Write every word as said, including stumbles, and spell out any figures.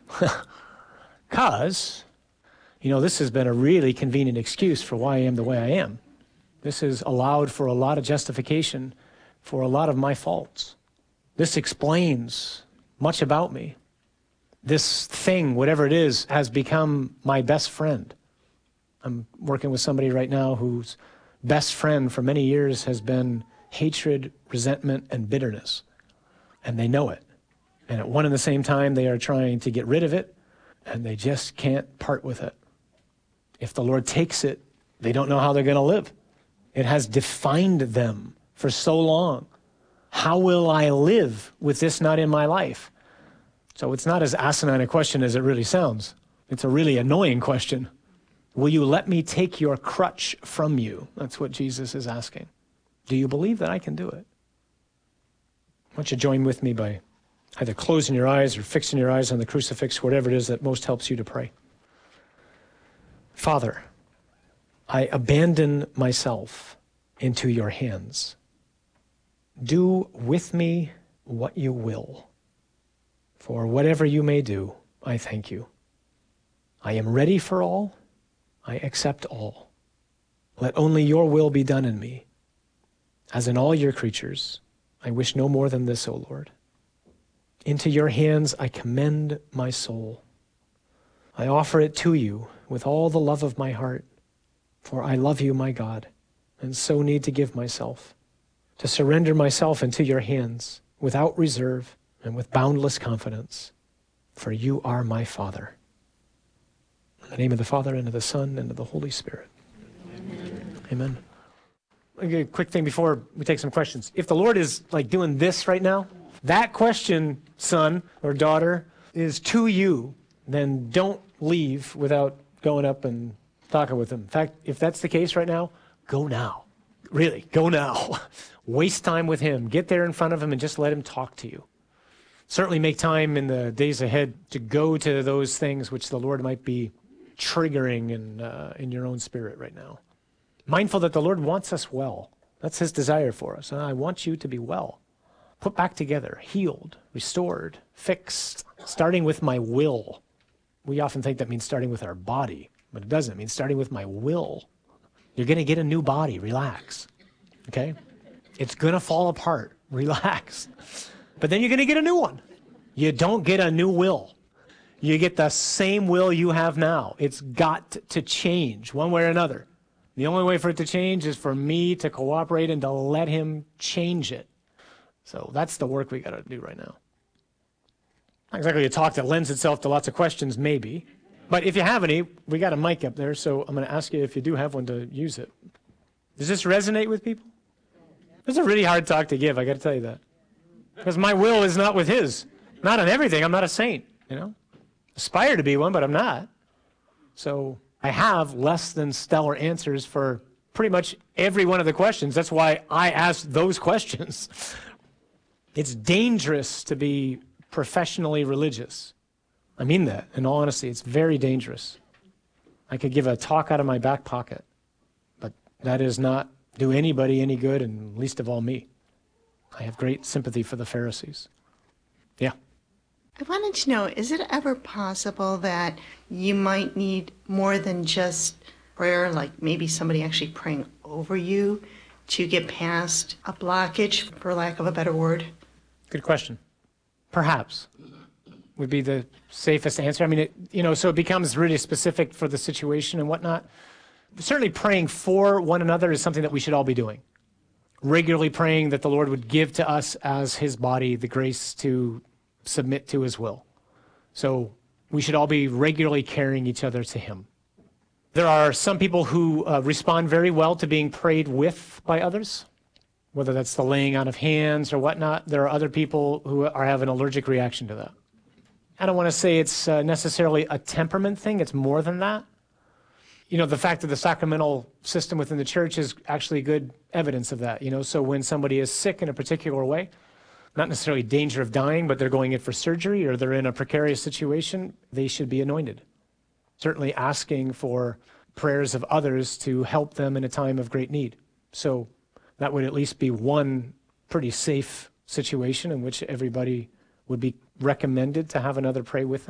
Because, you know, this has been a really convenient excuse for why I am the way I am. This has allowed for a lot of justification for a lot of my faults. This explains much about me. This thing, whatever it is, has become my best friend. I'm working with somebody right now whose best friend for many years has been hatred, resentment, and bitterness. And they know it. And at one and the same time, they are trying to get rid of it, and they just can't part with it. If the Lord takes it, they don't know how they're going to live. It has defined them for so long. How will I live with this not in my life? So it's not as asinine a question as it really sounds. It's a really annoying question. Will you let me take your crutch from you? That's what Jesus is asking. Do you believe that I can do it? I want you to join with me by either closing your eyes or fixing your eyes on the crucifix, whatever it is that most helps you to pray. Father, I abandon myself into your hands. Do with me what you will. For whatever you may do, I thank you. I am ready for all. I accept all. Let only your will be done in me. As in all your creatures, I wish no more than this, O Lord. Into your hands I commend my soul. I offer it to you with all the love of my heart, for I love you, my God, and so need to give myself, to surrender myself into your hands without reserve and with boundless confidence, for you are my Father. In the name of the Father, and of the Son, and of the Holy Spirit. Amen. Amen. A quick thing before we take some questions. If the Lord is like doing this right now, that question, son or daughter, is to you, then don't leave without going up and talking with them. In fact, if that's the case right now, go now. Really, go now. Waste time with him. Get there in front of him and just let him talk to you. Certainly make time in the days ahead to go to those things which the Lord might be triggering in, uh, in your own spirit right now. Mindful that the Lord wants us well. That's his desire for us. And I want you to be well. Put back together, healed, restored, fixed, starting with my will. We often think that means starting with our body, but it doesn't. It means starting with my will. You're going to get a new body. Relax. Okay? It's going to fall apart. Relax. But then you're going to get a new one. You don't get a new will. You get the same will you have now. It's got to change one way or another. The only way for it to change is for me to cooperate and to let him change it. So that's the work we got to do right now. Not exactly a talk that lends itself to lots of questions, maybe. But if you have any, we got a mic up there, so I'm going to ask you if you do have one to use it. Does this resonate with people? It's a really hard talk to give, I got to tell you that. Because my will is not with his. Not on everything. I'm not a saint, you know. Aspire to be one, but I'm not. So I have less than stellar answers for pretty much every one of the questions. That's why I asked those questions. It's dangerous to be professionally religious. I mean that, in all honesty. It's very dangerous. I could give a talk out of my back pocket, but that does not do anybody any good, and least of all me. I have great sympathy for the Pharisees. Yeah. I wanted to know, is it ever possible that you might need more than just prayer, like maybe somebody actually praying over you to get past a blockage, for lack of a better word? Good question. Perhaps would be the safest answer. I mean, it, you know, so it becomes really specific for the situation and whatnot. Certainly praying for one another is something that we should all be doing. Regularly praying that the Lord would give to us as his body the grace to submit to his will. So we should all be regularly carrying each other to him. There are some people who uh, respond very well to being prayed with by others, whether that's the laying on of hands or whatnot. There are other people who are have an allergic reaction to that. I don't want to say it's uh, necessarily a temperament thing. It's more than that. You know, the fact that the sacramental system within the church is actually good evidence of that. You know, so when somebody is sick in a particular way, not necessarily danger of dying, but they're going in for surgery or they're in a precarious situation, they should be anointed. Certainly asking for prayers of others to help them in a time of great need. So that would at least be one pretty safe situation in which everybody would be recommended to have another pray with them.